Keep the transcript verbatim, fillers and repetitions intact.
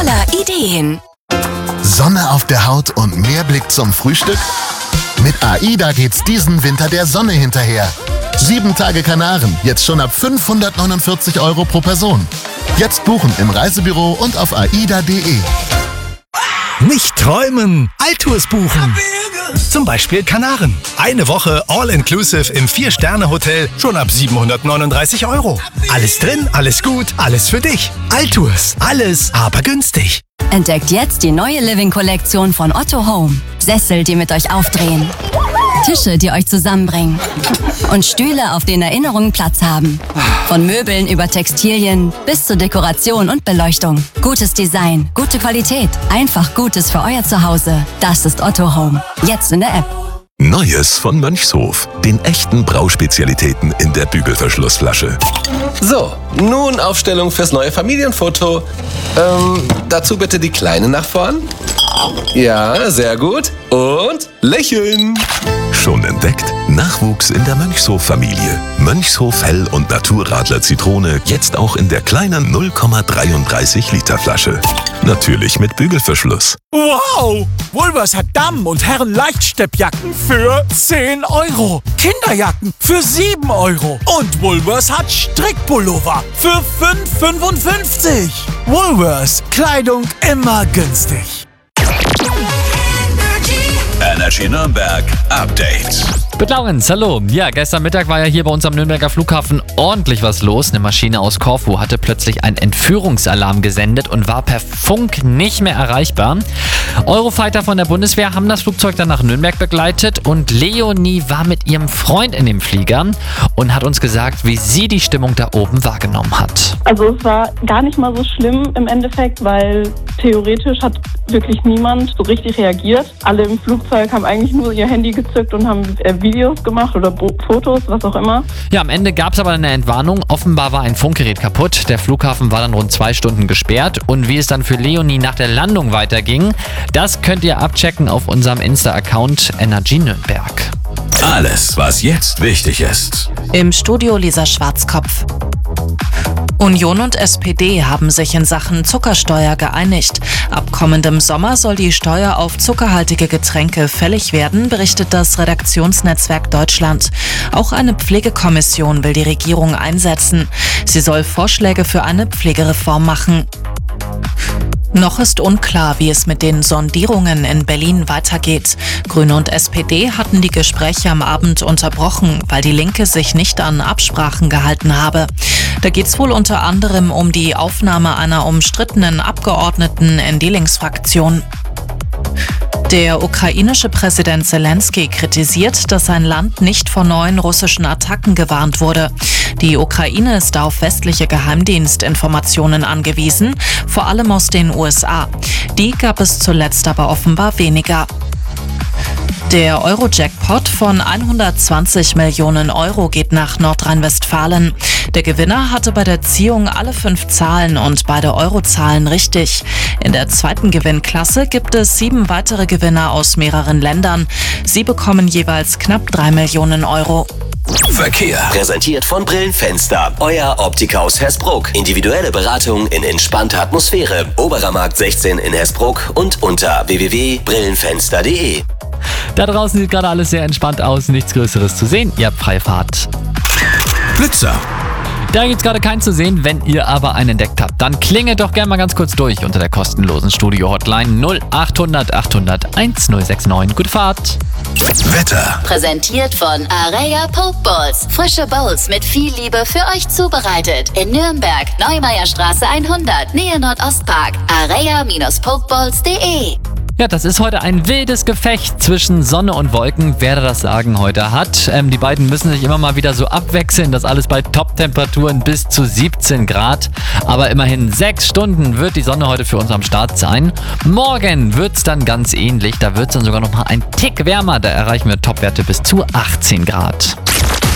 voller Ideen. Sonne auf der Haut und mehr Blick zum Frühstück? Mit AIDA geht's diesen Winter der Sonne hinterher. Sieben Tage Kanaren, jetzt schon ab fünfhundertneunundvierzig Euro pro Person. Jetzt buchen im Reisebüro und auf aida punkt de. Nicht träumen, Altours buchen. Zum Beispiel Kanaren. Eine Woche All-Inclusive im Vier-Sterne-Hotel schon ab siebenhundertneununddreißig Euro. Alles drin, alles gut, alles für dich. Altours, alles aber günstig. Entdeckt jetzt die neue Living-Kollektion von Otto Home. Sessel, die mit euch aufdrehen. Tische, die euch zusammenbringen. Und Stühle, auf denen Erinnerungen Platz haben. Von Möbeln über Textilien bis zur Dekoration und Beleuchtung. Gutes Design, gute Qualität, einfach Gutes für euer Zuhause. Das ist Otto Home. Jetzt in der App. Neues von Mönchshof. Den echten Brauspezialitäten in der Bügelverschlussflasche. So, nun Aufstellung fürs neue Familienfoto. Ähm, dazu bitte die Kleine nach vorn. Ja, sehr gut. Und lächeln. Schon entdeckt? Nachwuchs in der Mönchshof-Familie. Mönchshof Hell- und Naturradler Zitrone jetzt auch in der kleinen null Komma dreiunddreißig Liter Flasche. Natürlich mit Bügelverschluss. Wow! Woolworths hat Damen- und Herren-Leichtsteppjacken für zehn Euro. Kinderjacken für sieben Euro. Und Woolworths hat Strickpullover für fünf Euro fünfundfünfzig. Woolworths. Kleidung immer günstig. Energy Nürnberg Update. Mit Laurenz, hallo. Ja, gestern Mittag war ja hier bei uns am Nürnberger Flughafen ordentlich was los. Eine Maschine aus Korfu hatte plötzlich einen Entführungsalarm gesendet und war per Funk nicht mehr erreichbar. Eurofighter von der Bundeswehr haben das Flugzeug dann nach Nürnberg begleitet und Leonie war mit ihrem Freund in dem Flieger und hat uns gesagt, wie sie die Stimmung da oben wahrgenommen hat. Also es war gar nicht mal so schlimm im Endeffekt, weil theoretisch hat wirklich niemand so richtig reagiert. Alle im Flugzeug haben eigentlich nur ihr Handy gezückt und haben äh, Videos gemacht oder Bo- Fotos, was auch immer. Ja, am Ende gab es aber eine Entwarnung. Offenbar war ein Funkgerät kaputt. Der Flughafen war dann rund zwei Stunden gesperrt. Und wie es dann für Leonie nach der Landung weiterging, das könnt ihr abchecken auf unserem Insta-Account Energy Nürnberg. Alles, was jetzt wichtig ist. Im Studio Lisa Schwarzkopf. Union und S P D haben sich in Sachen Zuckersteuer geeinigt. Ab kommendem Sommer soll die Steuer auf zuckerhaltige Getränke fällig werden, berichtet das Redaktionsnetzwerk Deutschland. Auch eine Pflegekommission will die Regierung einsetzen. Sie soll Vorschläge für eine Pflegereform machen. Noch ist unklar, wie es mit den Sondierungen in Berlin weitergeht. Grüne und S P D hatten die Gespräche am Abend unterbrochen, weil die Linke sich nicht an Absprachen gehalten habe. Da geht es wohl unter anderem um die Aufnahme einer umstrittenen Abgeordneten in die Linksfraktion. Der ukrainische Präsident Zelensky kritisiert, dass sein Land nicht vor neuen russischen Attacken gewarnt wurde. Die Ukraine ist auf westliche Geheimdienstinformationen angewiesen, vor allem aus den U S A. Die gab es zuletzt aber offenbar weniger. Der Euro-Jackpot von hundertzwanzig Millionen Euro geht nach Nordrhein-Westfalen. Der Gewinner hatte bei der Ziehung alle fünf Zahlen und beide Eurozahlen richtig. In der zweiten Gewinnklasse gibt es sieben weitere Gewinner aus mehreren Ländern. Sie bekommen jeweils knapp drei Millionen Euro. Verkehr. Präsentiert von Brillenfenster. Euer Optiker aus Hersbruck. Individuelle Beratung in entspannter Atmosphäre. Oberer Markt sechzehn in Hersbruck und unter w w w punkt brillenfenster punkt de. Da draußen sieht gerade alles sehr entspannt aus, nichts Größeres zu sehen. Ihr habt freie Fahrt. Blitzer. Da gibt's gerade keinen zu sehen. Wenn ihr aber einen entdeckt habt, dann klingelt doch gerne mal ganz kurz durch unter der kostenlosen Studio-Hotline null achthundert achthundert1069. Gute Fahrt! Wetter. Präsentiert von Areia Pokeballs. Frische Bowls mit viel Liebe für euch zubereitet. In Nürnberg, Neumeierstraße hundert, Nähe Nordostpark. areia Pokeballs punkt de. Ja, das ist heute ein wildes Gefecht zwischen Sonne und Wolken, wer da das Sagen heute hat. Ähm, die beiden müssen sich immer mal wieder so abwechseln, das alles bei Top-Temperaturen bis zu siebzehn Grad. Aber immerhin sechs Stunden wird die Sonne heute für uns am Start sein. Morgen wird's dann ganz ähnlich, da wird's dann sogar noch mal ein Tick wärmer, da erreichen wir Topwerte bis zu achtzehn Grad.